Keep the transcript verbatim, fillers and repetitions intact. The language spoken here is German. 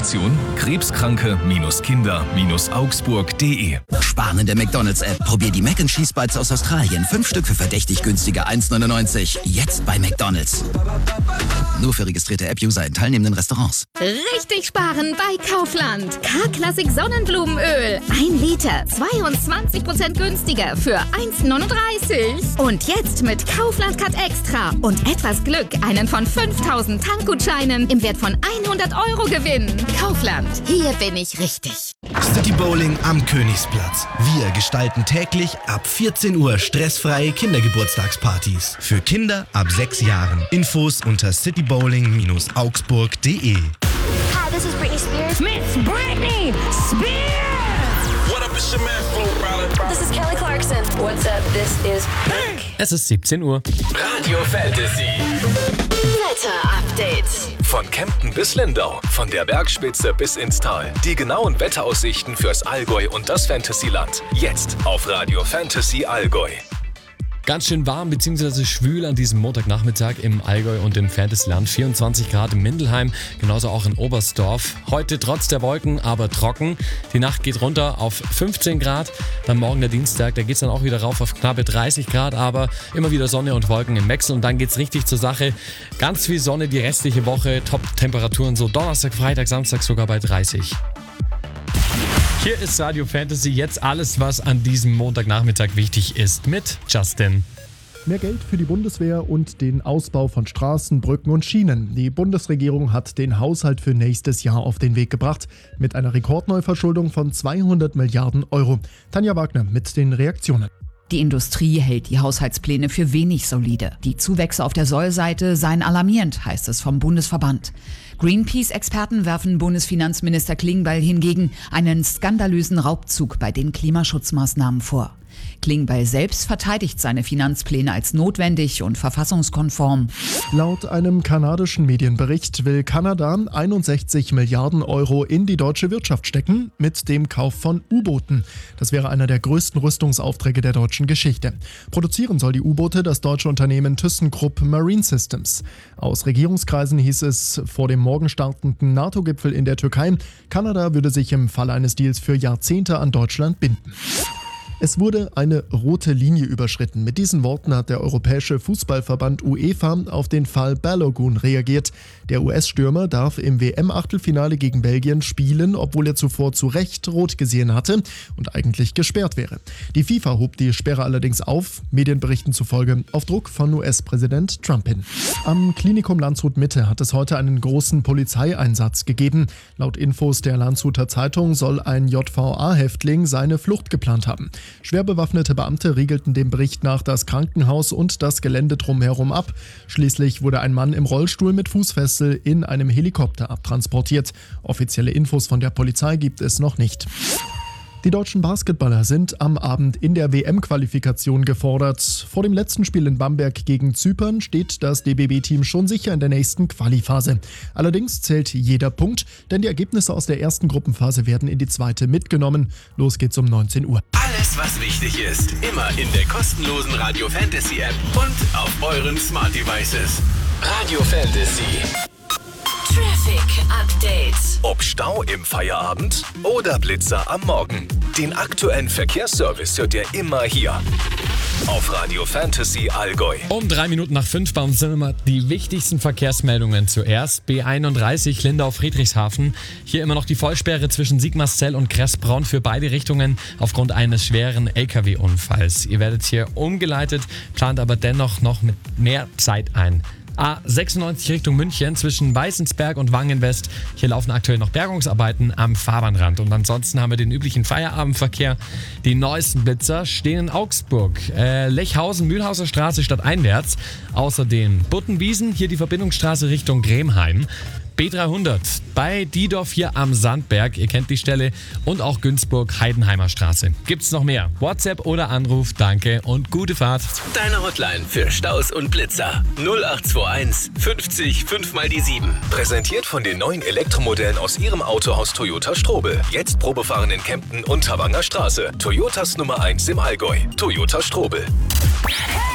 Informationen krebskranke-kinder augsburg punkt de. Sparen in der McDonalds-App. Probier die Mac and Cheese Bites aus Australien. Fünf Stück für verdächtig günstige eins neunundneunzig. Jetzt bei McDonalds. Nur für registrierte App-User in teilnehmenden Restaurants. Richtig sparen bei Kaufland. K-Klassik Sonnenblumenöl. Ein Liter, zweiundzwanzig Prozent günstiger für eins neununddreißig. Und jetzt mit Kaufland Cut Extra und etwas Glück einen von fünftausend Tankgutscheinen im Wert von hundert Euro gewinnen. Kaufland, hier bin ich richtig. City Bowling am Königsplatz. Wir gestalten täglich ab vierzehn Uhr stressfreie Kindergeburtstagspartys. Für Kinder ab sechs Jahren. Infos unter city bowling augsburg punkt de. Hi, this is Britney Spears. Miss Britney Spears! What up, it's your man, Flo Rida. This is Kelly Clarkson. What's up, this is Pink. Es ist siebzehn Uhr. Radio Fantasy. Wetter-Update. Von Kempten bis Lindau, von der Bergspitze bis ins Tal. Die genauen Wetteraussichten fürs Allgäu und das Fantasyland. Jetzt auf Radio Fantasy Allgäu. Ganz schön warm bzw. schwül an diesem Montagnachmittag im Allgäu und im Fantasyland. vierundzwanzig Grad in Mindelheim, genauso auch in Oberstdorf. Heute trotz der Wolken, aber trocken. Die Nacht geht runter auf fünfzehn Grad. Dann morgen der Dienstag, da geht es dann auch wieder rauf auf knappe dreißig Grad, aber immer wieder Sonne und Wolken im Wechsel. Und dann geht es richtig zur Sache. Ganz viel Sonne die restliche Woche. Top-Temperaturen so Donnerstag, Freitag, Samstag sogar bei dreißig. Hier ist Radio Fantasy, jetzt alles, was an diesem Montagnachmittag wichtig ist, mit Justin. Mehr Geld für die Bundeswehr und den Ausbau von Straßen, Brücken und Schienen. Die Bundesregierung hat den Haushalt für nächstes Jahr auf den Weg gebracht, mit einer Rekordneuverschuldung von zweihundert Milliarden Euro. Tanja Wagner mit den Reaktionen. Die Industrie hält die Haushaltspläne für wenig solide. Die Zuwächse auf der Sollseite seien alarmierend, heißt es vom Bundesverband. Greenpeace-Experten werfen Bundesfinanzminister Klingbeil hingegen einen skandalösen Raubzug bei den Klimaschutzmaßnahmen vor. Klingbeil selbst verteidigt seine Finanzpläne als notwendig und verfassungskonform. Laut einem kanadischen Medienbericht will Kanada einundsechzig Milliarden Euro in die deutsche Wirtschaft stecken mit dem Kauf von U-Booten. Das wäre einer der größten Rüstungsaufträge der deutschen Geschichte. Produzieren soll die U-Boote das deutsche Unternehmen ThyssenKrupp Marine Systems. Aus Regierungskreisen hieß es vor dem morgen startenden NATO-Gipfel in der Türkei, Kanada würde sich im Falle eines Deals für Jahrzehnte an Deutschland binden. Es wurde eine rote Linie überschritten. Mit diesen Worten hat der Europäische Fußballverband UEFA auf den Fall Balogun reagiert. Der U S-Stürmer darf im W M-Achtelfinale gegen Belgien spielen, obwohl er zuvor zu Recht rot gesehen hatte und eigentlich gesperrt wäre. Die FIFA hob die Sperre allerdings auf, Medienberichten zufolge auf Druck von U S-Präsident Trump hin. Am Klinikum Landshut Mitte hat es heute einen großen Polizeieinsatz gegeben. Laut Infos der Landshuter Zeitung soll ein J V A-Häftling seine Flucht geplant haben. Schwer bewaffnete Beamte riegelten dem Bericht nach das Krankenhaus und das Gelände drumherum ab. Schließlich wurde ein Mann im Rollstuhl mit Fußfessel in einem Helikopter abtransportiert. Offizielle Infos von der Polizei gibt es noch nicht. Die deutschen Basketballer sind am Abend in der W M-Qualifikation gefordert. Vor dem letzten Spiel in Bamberg gegen Zypern steht das D B B-Team schon sicher in der nächsten Quali-Phase. Allerdings zählt jeder Punkt, denn die Ergebnisse aus der ersten Gruppenphase werden in die zweite mitgenommen. Los geht's um neunzehn Uhr. Alles, was wichtig ist, immer in der kostenlosen Radio Fantasy App und auf euren Smart Devices. Radio Fantasy. Traffic Update. Ob Stau im Feierabend oder Blitzer am Morgen. Den aktuellen Verkehrsservice hört ihr immer hier. Auf Radio Fantasy Allgäu. Um drei Minuten nach fünf bei uns sind immer die wichtigsten Verkehrsmeldungen zuerst. B einunddreißig Lindau-Friedrichshafen. Hier immer noch die Vollsperre zwischen Sigmarszell und Kressbronn für beide Richtungen aufgrund eines schweren L K W-Unfalls. Ihr werdet hier umgeleitet, plant aber dennoch noch mit mehr Zeit ein. A sechsundneunzig Richtung München zwischen Weißensberg und Wangenwest. Hier laufen aktuell noch Bergungsarbeiten am Fahrbahnrand. Und ansonsten haben wir den üblichen Feierabendverkehr. Die neuesten Blitzer stehen in Augsburg. Äh, Lechhausen, Mühlhauser Straße stadteinwärts. Außerdem Buttenwiesen, hier die Verbindungsstraße Richtung Gremheim. B dreihundert bei Diedorf hier am Sandberg, ihr kennt die Stelle, und auch Günzburg, Heidenheimer Straße. Gibt's noch mehr? WhatsApp oder Anruf, danke und gute Fahrt. Deine Hotline für Staus und Blitzer null acht zwei eins fünfzig fünf mal die sieben. Präsentiert von den neuen Elektromodellen aus ihrem Autohaus Toyota Strobel. Jetzt Probefahren in Kempten und Havanger Straße. Toyotas Nummer eins im Allgäu. Toyota Strobel. Hey!